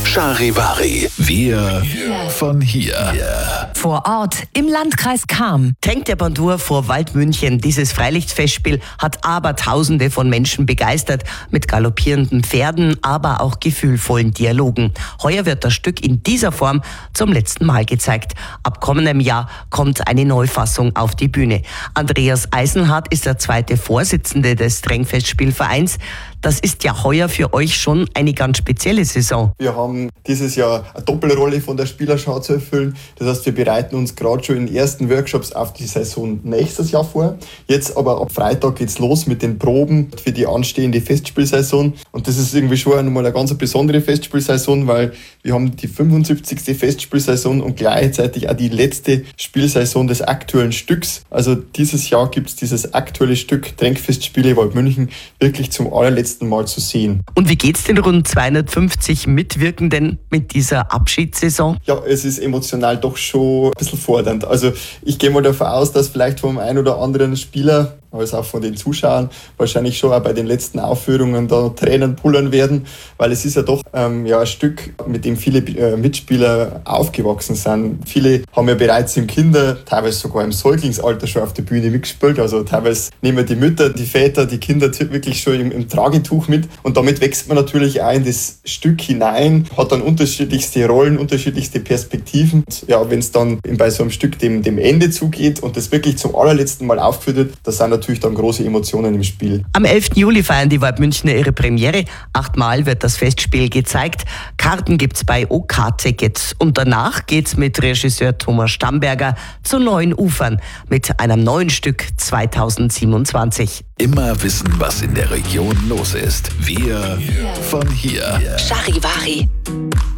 Charivari, wir von hier. Vor Ort im Landkreis Cham. Tank der Bandur vor Waldmünchen. Dieses Freilichtfestspiel hat Abertausende von Menschen begeistert. Mit galoppierenden Pferden, aber auch gefühlvollen Dialogen. Heuer wird das Stück in dieser Form zum letzten Mal gezeigt. Ab kommendem Jahr kommt eine Neufassung auf die Bühne. Andreas Eisenhardt ist der zweite Vorsitzende des Trankfestspielvereins. Das ist ja heuer für euch schon eine ganz spezielle Saison. Wir haben dieses Jahr eine Doppelrolle von der Spielerschau zu erfüllen. Das heißt, wir bereiten uns gerade schon in den ersten Workshops auf die Saison nächstes Jahr vor. Jetzt aber ab Freitag geht's los mit den Proben für die anstehende Festspielsaison. Und das ist irgendwie schon einmal eine ganz besondere Festspielsaison, weil wir haben die 75. Festspielsaison und gleichzeitig auch die letzte Spielsaison des aktuellen Stücks. Also dieses Jahr gibt's dieses aktuelle Stück Trankfestspiele Waldmünchen wirklich zum allerletzten Mal zu sehen. Und wie geht's den rund 250 Mitwirkenden mit dieser Abschiedssaison? Ja, es ist emotional doch schon ein bisschen fordernd. Also ich gehe mal davon aus, dass vielleicht vom einen oder anderen Spieler, als auch von den Zuschauern, wahrscheinlich schon auch bei den letzten Aufführungen da Tränen pullern werden, weil es ist ja doch ein Stück, mit dem viele Mitspieler aufgewachsen sind. Viele haben ja bereits im teilweise sogar im Säuglingsalter schon auf der Bühne mitgespielt. Also teilweise nehmen die Mütter, die Väter, die Kinder wirklich schon im Tragetuch mit. Und damit wächst man natürlich auch in das Stück hinein, hat dann unterschiedlichste Rollen, unterschiedlichste Perspektiven. Und ja, wenn es dann bei so einem Stück dem Ende zugeht und das wirklich zum allerletzten Mal aufgeführt wird, das sind natürlich dann große Emotionen im Spiel. Am 11. Juli feiern die Waldmünchner ihre Premiere. 8-mal wird das Festspiel gezeigt. Karten gibt's bei OK-Tickets. Und danach geht's mit Regisseur Thomas Stamberger zu neuen Ufern mit einem neuen Stück 2027. Immer wissen, was in der Region los ist. Wir von hier. Charivari.